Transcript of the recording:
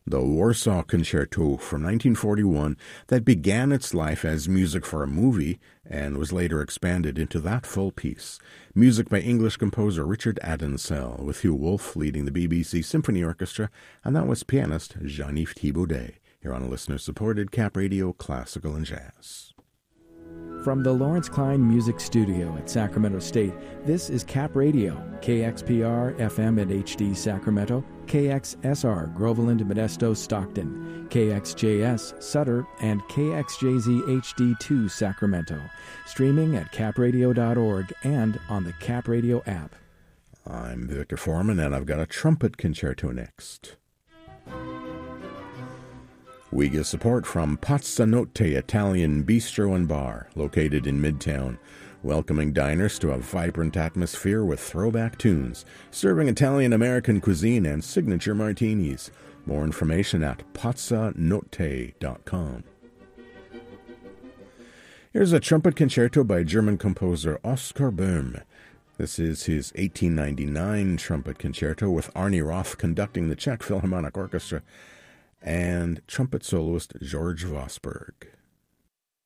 The Warsaw Concerto from 1941 that began its life as music for a movie and was later expanded into that full piece. Music by English composer Richard Adenselle, with Hugh Wolfe leading the BBC Symphony Orchestra, and that was pianist Jean-Yves Thibaudet, here on a listener-supported Cap Radio Classical and Jazz. From the Lawrence Klein Music Studio at Sacramento State, this is Cap Radio, KXPR FM and HD Sacramento, KXSR Groveland, Modesto, Stockton, KXJS Sutter, and KXJZ HD2 Sacramento. Streaming at capradio.org and on the Cap Radio app. I'm Victor Foreman, and I've got a trumpet concerto next. We get support from Pazzanotte Italian Bistro and Bar, located in Midtown, welcoming diners to a vibrant atmosphere with throwback tunes, serving Italian-American cuisine and signature martinis. More information at pazzanotte.com. Here's a trumpet concerto by German composer Oskar Böhm. This is his 1899 trumpet concerto with Arnie Roth conducting the Czech Philharmonic Orchestra and trumpet soloist George Vosburgh.